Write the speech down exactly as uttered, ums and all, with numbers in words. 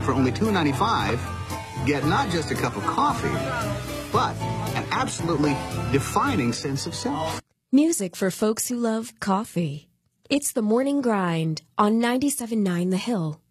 For only two ninety-five, get not just a cup of coffee, but an absolutely defining sense of self. Music for folks who love coffee. It's The Morning Grind on ninety-seven point nine The Hill.